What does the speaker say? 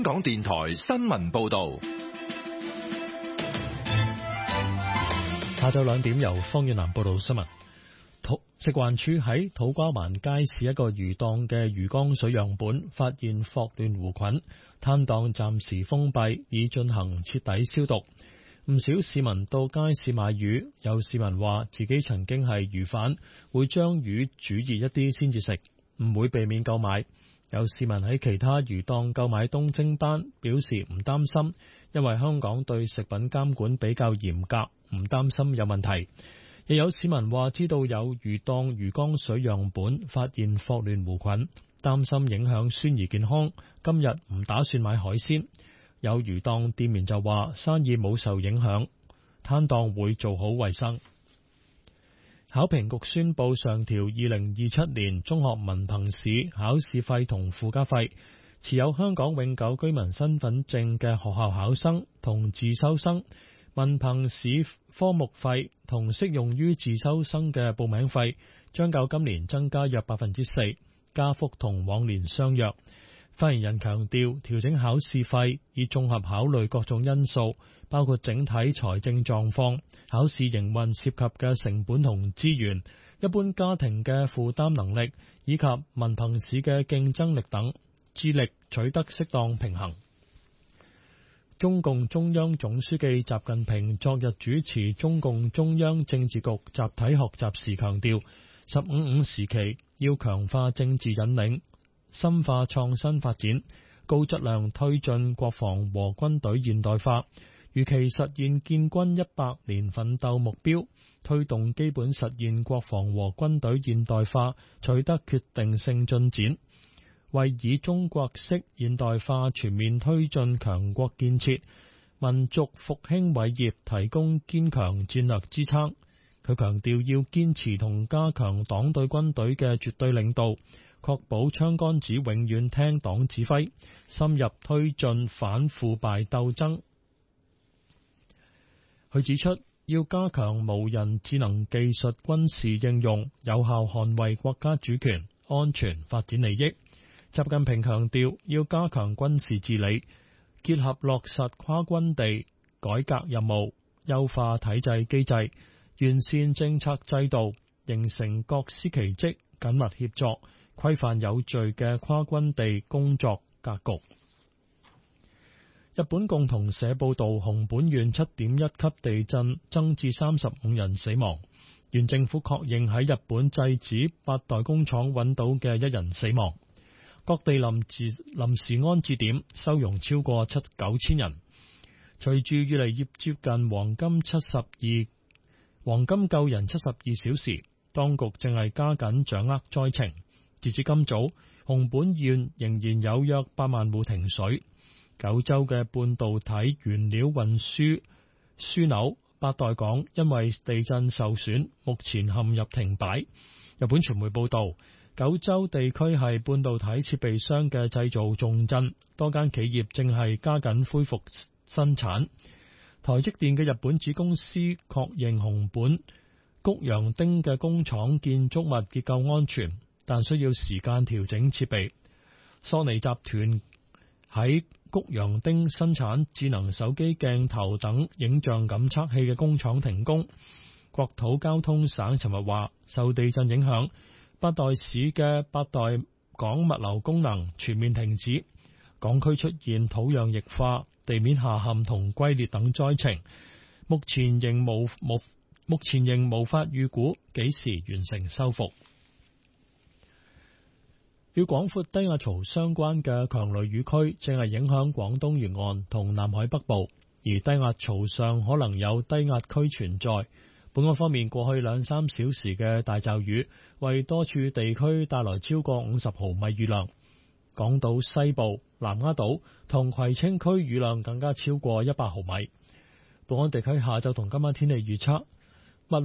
港電台新聞報道。 下晝2點由方遠南報道新聞。食環署喺土瓜灣街市一個魚檔嘅魚缸水樣本發現霍亂弧菌，攤檔暫時封閉，以進行徹底消毒。唔少市民到街市買魚，有市民話自己曾經係魚販，會將魚煮熱一啲先至食，唔會避免購買。有市民喺其他魚檔購買東星斑，表示唔擔心，因為香港對食品監管比較嚴格，唔擔心有問題。亦有市民話知道有魚檔魚缸水樣本發現霍亂弧菌，擔心影響孫兒健康，今日唔打算買海鮮。有魚檔店員就話生意冇受影響，攤檔會做好衛生。考評局宣布上調2027年中學文憑試考試費同附加費，持有香港永久居民身份證嘅學校考生同自修生文憑試科目費同適用於自修生嘅報名費將較今年增加約 4%， 加幅同往年相若。發言人強調，調整考試費以綜合考慮各種因素，包括整體財政狀況、考試營運涉及嘅成本同資源、一般家庭嘅負擔能力以及文憑試嘅競爭力等，致力取得適當平衡。中共中央總書記習近平昨日主持中共中央政治局集體學習時強調，15+5時期要強化政治引領，深化創新發展，高質量推進國防和軍隊現代化，如期實現建軍100年奮鬥目標，推動基本實現國防和軍隊現代化取得決定性進展，為以中國式現代化全面推進強國建設、民族復興偉業提供堅強戰略支撐。佢強調要堅持同加強黨對軍隊嘅絕對領導，確保槍桿子永遠聽黨指揮，深入推進反腐敗鬥爭。佢指出，要加強無人智能技術軍事應用，有效捍衛國家主權、安全、發展利益。習近平強調，要加強軍事治理，結合落實跨軍地改革任務，優化體制機制，完善政策制度，形成各司其職、緊密協作、規範有序嘅跨軍地工作格局。日本共同社報道，熊本縣 7.1 級地震增至35人死亡。縣政府確認喺日本製紙八代工廠揾到嘅1人死亡。各地臨時安置點收容超過9千人。隨住越嚟越接近黃金救人72小時，當局正係加緊掌握災情。截至今早，熊本縣仍然有約8萬戶停水。九州嘅半導體原料運輸樞紐八代港因為地震受損，目前陷入停擺。日本傳媒報道，九州地區係半導體設備商嘅製造重鎮，多間企業正係加緊恢復生產。台積電嘅日本子公司確認熊本谷陽町嘅工廠建築物結構安全，但需要時間調整設備。索尼集團喺谷陽町生產智能手機鏡頭等影像感測器嘅工廠停工。國土交通省尋日話，受地震影響，八代市嘅八代港物流功能全面停止，港區出現土壤液化、地面下陷同龜裂等災情，目前仍無法預估幾時完成修復。與廣闊低壓槽相關嘅強雷雨區正係影響廣東沿岸同南海北部，而低壓槽上可能有低壓區存在。本港方面，過去2-3小時嘅大驟雨為多處地區帶來超過50毫米雨量，港島西部、南丫島同葵青區雨量更加超過100毫米。本港地區下晝同今晚天氣預測，